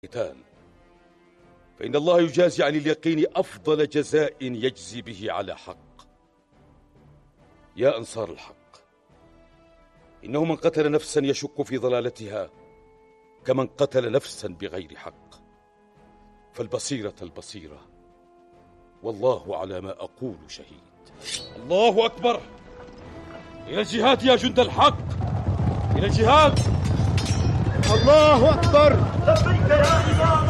القتال، فإن الله يجازي عن اليقين أفضل جزاء يجزي به على حق. يا أنصار الحق، إنه من قتل نفسا يشك في ضلالتها كمن قتل نفسا بغير حق، فالبصيرة البصيرة، والله على ما أقول شهيد. الله أكبر! إلى الجهاد يا جند الحق، إلى الجهاد! الله أكبر! لبيك يا إمام